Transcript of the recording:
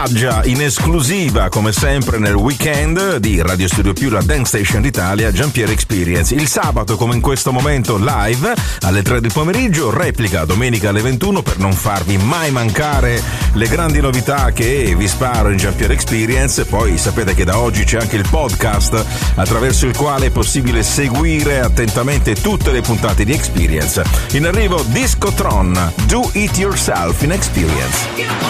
In esclusiva, come sempre, nel weekend di Radio Studio Più, la Dance Station d'Italia, Giampiero Experience. Il sabato, come in questo momento, live alle 3 del pomeriggio, replica domenica alle 21 per non farvi mai mancare le grandi novità che vi sparo in Giampiero Experience. Poi sapete che da oggi c'è anche il podcast attraverso il quale è possibile seguire attentamente tutte le puntate di Experience. In arrivo Discotron, Do It Yourself in Experience.